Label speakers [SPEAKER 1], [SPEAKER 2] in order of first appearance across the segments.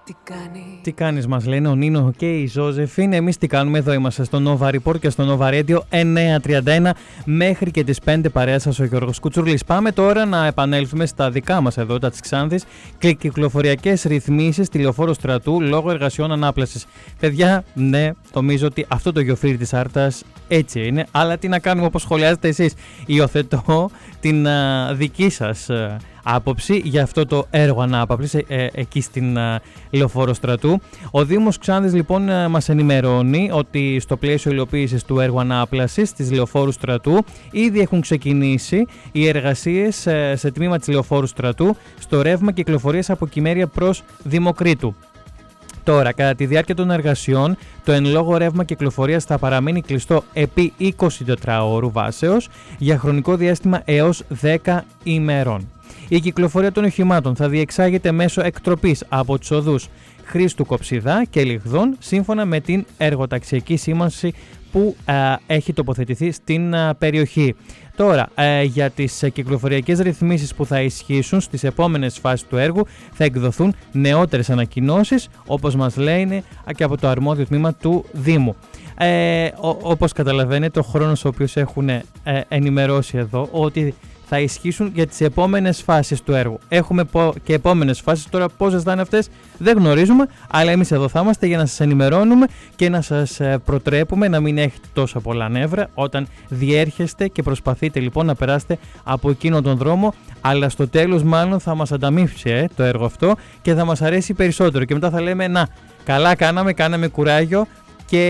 [SPEAKER 1] Τι κάνεις, μας λένε ο Νίνο και η Ζώζεφιν. Εμείς τι κάνουμε, εδώ είμαστε στο Nova Report και στο Nova Radio 931 μέχρι και τις 5 παρέα σας ο Γιώργος Κουτσουρλής. Πάμε τώρα να επανέλθουμε στα δικά μας εδώ, τα της Ξάνθης. Κυκλοφοριακές ρυθμίσεις στη Λεωφόρο Στρατού λόγω εργασιών ανάπλασης. Παιδιά, ναι, νομίζω ότι αυτό το γεωφύρι της Άρτας έτσι είναι, αλλά τι να κάνουμε, όπως σχολιάζετε εσείς. Υιοθετώ την δική σας άποψη για αυτό το έργο ανάπαυλης εκεί στην Λεωφόρο Στρατού. Ο Δήμος Ξάνθης λοιπόν μας ενημερώνει ότι στο πλαίσιο υλοποίησης του έργου ανάπλασης της Λεωφόρου Στρατού ήδη έχουν ξεκινήσει οι εργασίες σε τμήμα της Λεωφόρου Στρατού στο ρεύμα κυκλοφορίας από Κυμέρια προς Δημοκρίτου. Τώρα, κατά τη διάρκεια των εργασιών, το εν λόγω ρεύμα κυκλοφορίας θα παραμείνει κλειστό επί 24 ώρου βάσεως για χρονικό διάστημα έως 10 ημερών. Η κυκλοφορία των οχημάτων θα διεξάγεται μέσω εκτροπής από τους οδούς Χρήστου Κοψιδά και Λιχδών σύμφωνα με την εργοταξιακή σήμανση που έχει τοποθετηθεί στην περιοχή. Τώρα, για τις κυκλοφοριακές ρυθμίσεις που θα ισχύσουν στις επόμενες φάσεις του έργου θα εκδοθούν νεότερες ανακοινώσεις, όπως μας λένε και από το αρμόδιο τμήμα του Δήμου. Όπως καταλαβαίνετε, ο χρόνος ο οποίος έχουν ενημερώσει εδώ ότι θα ισχύσουν για τις επόμενες φάσεις του έργου. Έχουμε και επόμενες φάσεις, τώρα πόσες θα είναι αυτές δεν γνωρίζουμε, αλλά εμείς εδώ θα είμαστε για να σας ενημερώνουμε και να σας προτρέπουμε να μην έχετε τόσα πολλά νεύρα όταν διέρχεστε και προσπαθείτε λοιπόν να περάσετε από εκείνον τον δρόμο, αλλά στο τέλος μάλλον θα μας ανταμείψει το έργο αυτό και θα μας αρέσει περισσότερο και μετά θα λέμε να, καλά κάναμε κουράγιο και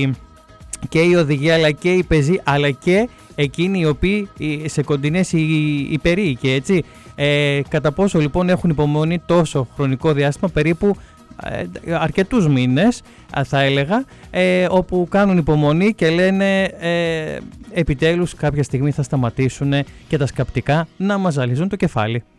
[SPEAKER 1] η οδηγία αλλά και οι πεζοί αλλά και εκείνοι οι οποίοι σε κοντινές υπερήικοι, έτσι. Κατά πόσο λοιπόν έχουν υπομονή τόσο χρονικό διάστημα, περίπου αρκετούς μήνες θα έλεγα, όπου κάνουν υπομονή και λένε επιτέλους κάποια στιγμή θα σταματήσουν και τα σκαπτικά να μας ζαλίζουν το κεφάλι.